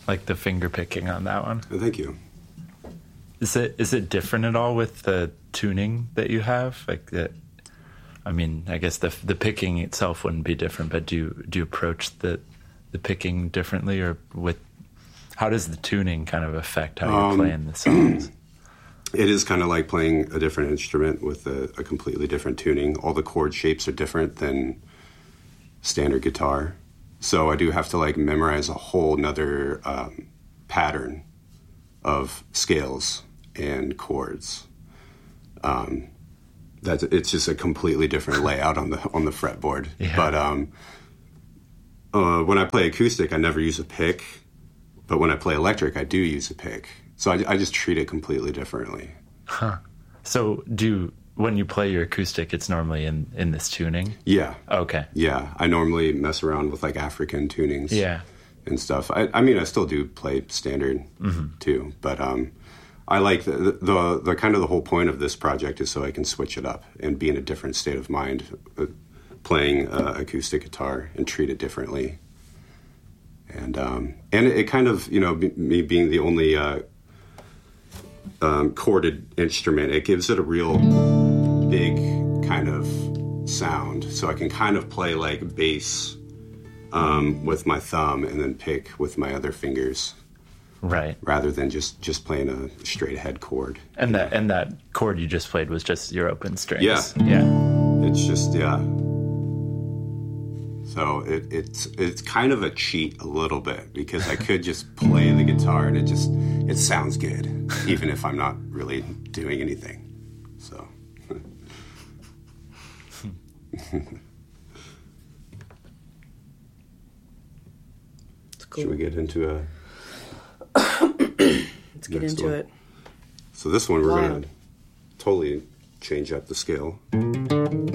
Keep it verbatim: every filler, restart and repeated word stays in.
like the finger picking on that one. Oh, thank you. Is it is it different at all with the tuning that you have? Like that, I mean, I guess the the picking itself wouldn't be different, but do you do you approach the the picking differently, or with how does the tuning kind of affect how you're um, playing the songs? It is kind of like playing a different instrument with a, a completely different tuning. All the chord shapes are different than standard guitar, so I do have to like memorize a whole nother um, pattern of scales and chords. Um, that's it's just a completely different layout on the on the fretboard. Yeah. But um, uh, when I play acoustic, I never use a pick. But when I play electric, I do use a pick. So I, I just treat it completely differently. Huh. So do you, when you play your acoustic, it's normally in, in this tuning? Yeah. Okay. Yeah. I normally mess around with like African tunings. Yeah. And stuff. I, I mean, I still do play standard mm-hmm. too, but um, I like the, the the kind of the whole point of this project is so I can switch it up and be in a different state of mind, uh, playing uh, acoustic guitar and treat it differently. And um, and it, it kind of, you know, b- me being the only uh, um, chorded instrument, it gives it a real big kind of sound. So I can kind of play like bass Um, with my thumb and then pick with my other fingers, right? Rather than just, just playing a straight ahead chord. And that know? and that chord you just played was just your open strings. Yeah, yeah. It's just yeah. So it, it's it's kind of a cheat a little bit because I could just play the guitar and it just it sounds good even if I'm not really doing anything. So. Should we get into a... Let's get into one? it. So this one, we're Loud. going to totally change up the scale.